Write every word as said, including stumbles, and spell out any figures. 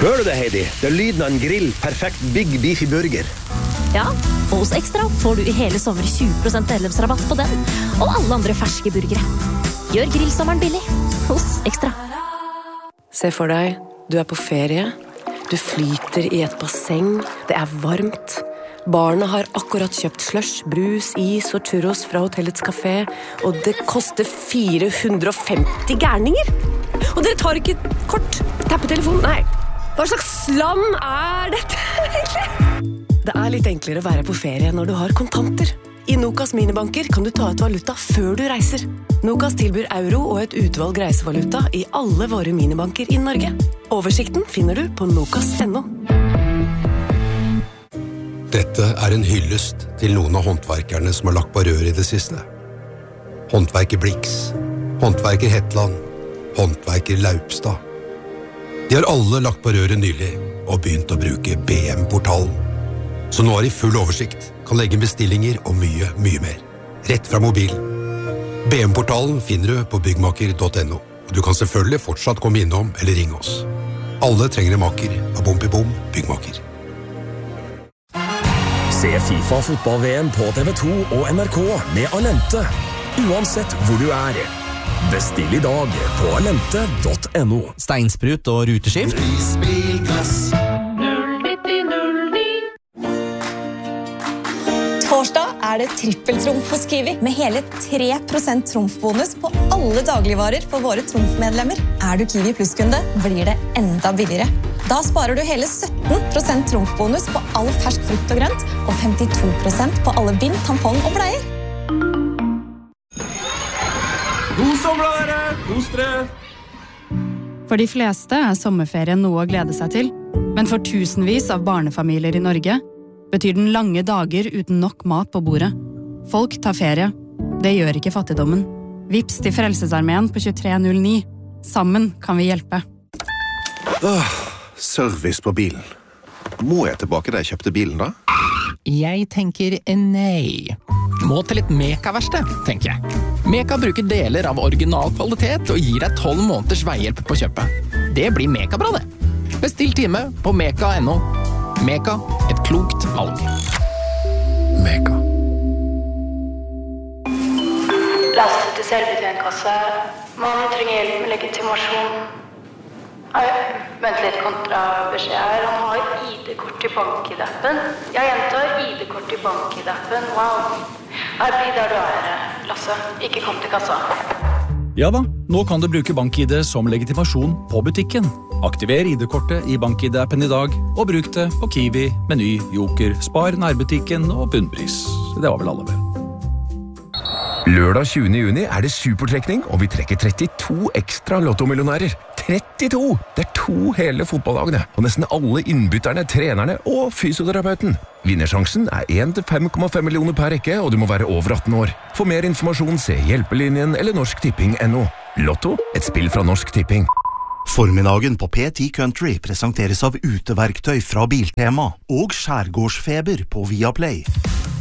Hører du det, Heidi? Det er lyden av en grill. Perfekt Big Beefy Burger. Ja, og hos Extra får du i hele sommer tjue prosent medlemsrabatt på den, og alle andre ferske burgere. Gjør grillsommeren billig hos Extra. Se for deg, du er på ferie, du flyter i et basseng, det er varmt. Barna har akkurat kjøpt slush, brus, is og churros fra hotellets kafé, og det koster fire hundre og femti gærninger. Og dere tar ikke kort, tappetelefonen, nei. Hva slags land er dette egentlig? Det er litt enklere å være på ferie når du har kontanter. I Nokas minibanker kan du ta ut valuta før du reiser. Nokas tilbyr euro og et utvalg reisevaluta i alle våre minibanker i Norge. Oversikten finner du på nokas punktum no. Dette er en hyllest til noen av håndverkerne som har lagt på rør i det siste. Håndverker Blix, håndverker Hetland, håndverker Laupstad. De har alle lagt på røret nylig og begynt å bruke B M-portalen. Så nå har de full oversikt, kan legge bestillinger og mye, mye mer. Rett fra mobilen. B M-portalen finner du på byggmaker punktum no, og du kan selvfølgelig fortsatt komme innom eller ringe oss. Alle trenger en maker av Bompibom byggmaker. Se FIFA fotball-V M på T V to og N R K med Alente, uansett hvor du er. Bestill i dag på alente punktum no. Steinsprut og ruteskift. Torsdag er det trippeltrumf hos Kiwi, med hele tre prosent trumfbonus på alle dagligvarer for våre trumfmedlemmer. Er du Kiwi Plus-kunde, blir det enda billigere. Da sparer du hele sytten prosent trumfbonus på all fersk frukt og grønt, og femtito prosent på alle bind, tampong og bleier. God sommer, dere! Kos dere! For de fleste er sommerferien noe å glede seg til, men for tusenvis av barnefamilier i Norge betyr den lange dager uten nok mat på bordet. Folk tar ferie. Det gjør ikke fattigdommen. Vips til Frelsesarmeen på tjuetre null ni. Sammen kan vi hjelpe. Åh, service på bilen. Må jeg tilbake da jeg kjøpte bilen da? Jeg tenker nei. Må til litt Meka-verksted, tenker jeg. Meka bruker deler av original kvalitet og gir deg tolv måneders veihjelp på kjøpet. Det blir Meka-bra, det. Bestill time på meka punktum no. Meka, et klokt valg. Meka. Lastet til selvbetjentkasse. Man trenger hjelp med legitimasjon. Nei, vent litt kontra beskjed her. Han har I D-kort i bank-I-D-appen. Jeg gjentar I D-kort i bank-I-D-appen. Wow. Her blir der du er, Lasse. Ikke kom til kassa. Ja da, nå kan du bruke BankID som legitimasjon på butikken. Aktiver I D-kortet i BankID-appen i dag, og bruk det på Kiwi, Meny, Joker, Spar, nærbutikken og bunnpris. Det var vel alle vel. Lørdag tjuende juni er det supertrekning, og vi trekker trettito ekstra lottomillionærer. trettito! Det er to hele fotballagene, og nesten alle innbytterne, trenerne og fysioterapeuten. Vinnersjansen er en til fem komma fem millioner per rekke, og du må være over atten år. For mer informasjon, se Hjelpelinjen eller Norsk Tipping punktum no. Lotto, et spill fra Norsk Tipping. Formiddagen på P ti Country presenteres av uteverktøy fra Biltema og skjærgårdsfeber på Viaplay.